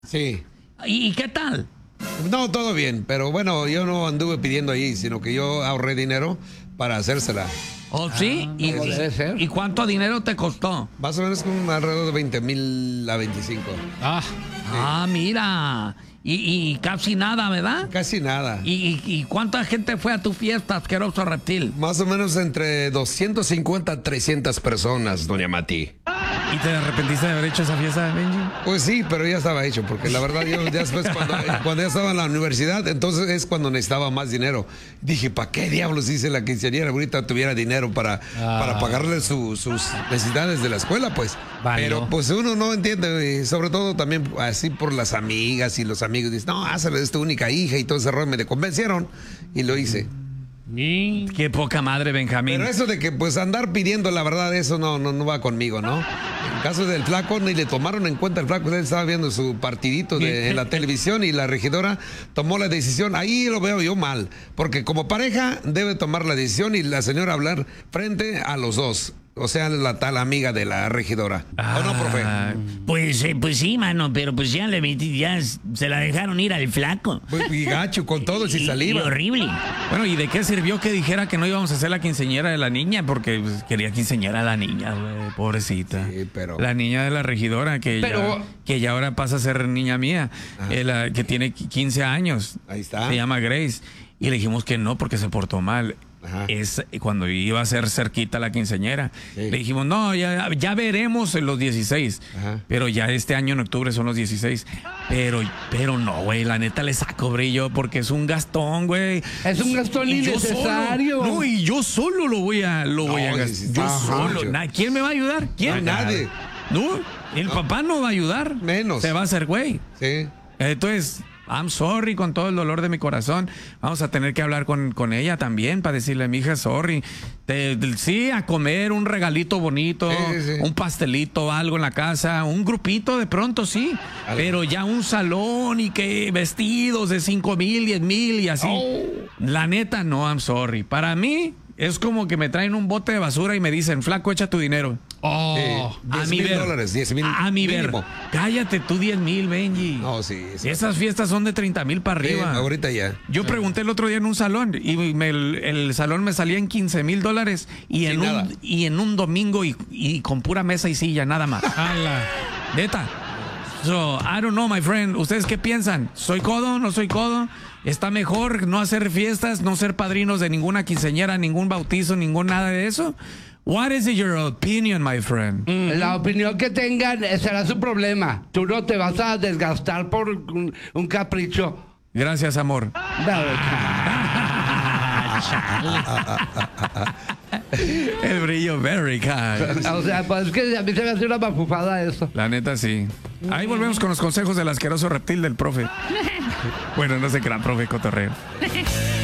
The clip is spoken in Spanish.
Sí. ¿Y qué tal? No, todo bien, pero bueno, yo no anduve pidiendo ahí, sino que yo ahorré dinero para hacérsela. ¿Oh, sí? como debe ser. ¿Y cuánto dinero te costó? Más o menos como alrededor de 20,000 a 25. Mira. Y casi nada, ¿verdad? Casi nada. ¿Y cuánta gente fue a tu fiesta, asqueroso reptil? Más o menos entre 250 a 300 personas, doña Mati. ¿Y te arrepentiste de haber hecho esa fiesta, Benji? Pues sí, pero ya estaba hecho, porque la verdad yo ya después cuando ya estaba en la universidad, entonces es cuando necesitaba más dinero. Dije, ¿para qué diablos hice la quinceañera? Ahorita tuviera dinero para pagarle sus necesidades de la escuela, pues. Vale. Pero pues uno no entiende, y sobre todo también así por las amigas y los amigos. Dicen, no, hazle, es tu única hija y todo ese rollo. Me convencieron y lo hice. Qué poca madre, Benjamín. Pero eso de que pues andar pidiendo, la verdad, eso no va conmigo, ¿no? En caso del flaco, ni le tomaron en cuenta el flaco. Él estaba viendo su partidito en la televisión y la regidora tomó la decisión. Ahí lo veo yo mal, porque como pareja debe tomar la decisión y la señora hablar frente a los dos. O sea, la tal amiga de la regidora. ¿O no, profe? Pues sí, mano, pero pues ya se la dejaron ir al flaco. Y gacho, con todo, sin saliva. Y horrible. Bueno, ¿y de qué sirvió que dijera que no íbamos a hacer la quinceañera de la niña? Porque pues, quería quinceañera a la niña, güey, pobrecita. Sí, pero... La niña de la regidora, que ya ahora pasa a ser niña mía, que tiene 15 años. Ahí está. Se llama Grace. Y le dijimos que no porque se portó mal. Ajá. Es cuando iba a ser cerquita la quinceañera. Sí. Le dijimos, no, ya veremos en los 16. Ajá. Pero ya este año en octubre son los 16. Pero no, güey, la neta le saco brillo porque es un gastón, güey. Es un gastón Y yo innecesario. solo, no, y yo solo lo voy a gastar. sí, Yo ajá. solo. ¿Quién me va a ayudar? ¿Quién? No, nadie. No, el papá no va a ayudar. Menos. Se va a hacer güey. Sí. Entonces, I'm sorry con todo el dolor de mi corazón. Vamos a tener que hablar con ella también para decirle, mija, sorry. Sí, a comer un regalito bonito, Sí. un pastelito, algo en la casa, un grupito de pronto, sí. Algo. Pero ya un salón y que vestidos de 5,000, 10,000 y así. La neta, no, I'm sorry. Para mí, es como que me traen un bote de basura y me dicen, flaco, echa tu dinero. $10,000, $10,000 A mi ver. mínimo. Cállate tú, 10,000, Benji. No, sí. Esas fiestas son de 30,000 para arriba. Ahorita ya. Yo pregunté el otro día en un salón y el salón me salía en $15,000 y en un domingo y con pura mesa y silla, nada más. Neta. So, I don't know, my friend. ¿Ustedes qué piensan? ¿Soy codo? ¿No soy codo? ¿Está mejor no hacer fiestas, no ser padrinos de ninguna quinceañera, ningún bautizo, ningún nada de eso? What is your opinion, my friend? La opinión que tengan será su problema. Tú no te vas a desgastar por un capricho. Gracias, amor. El brillo very kind. O sea, pues es que a mí se me hace una mafufada eso. La neta, sí. Ahí volvemos con los consejos del asqueroso reptil del profe. Bueno, no sé qué era, profe Cotorreo.